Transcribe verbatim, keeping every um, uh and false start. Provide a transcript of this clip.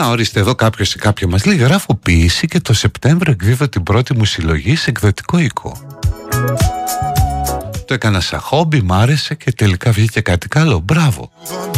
Να, ορίστε εδώ κάποιος ή κάποια μας λέει: γράφω ποίηση και το Σεπτέμβριο εκδίδω την πρώτη μου συλλογή σε εκδοτικό οίκο. Το έκανα σαν χόμπι, μ' άρεσε και τελικά βγήκε κάτι καλό. Μπράβο.